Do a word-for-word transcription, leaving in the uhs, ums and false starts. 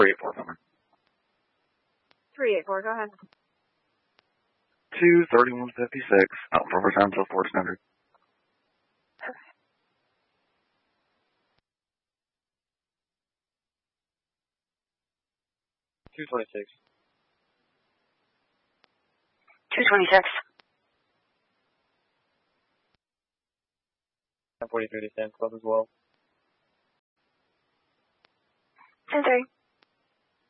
three eight four, number. three eight four, go ahead. two thirty-one fifty-six, out for overtime till four standard. two twenty-six. two twenty-six. ten forty-three to Sam Club as well. ten three.